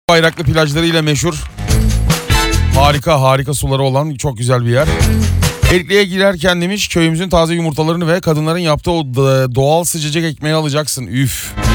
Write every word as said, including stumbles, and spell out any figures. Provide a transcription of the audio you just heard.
Bayraklı plajlarıyla meşhur. Harika harika suları olan çok güzel bir yer. Erikli'ye girerken demiş köyümüzün taze yumurtalarını ve kadınların yaptığı o doğal sıcacık ekmeği alacaksın. Üf.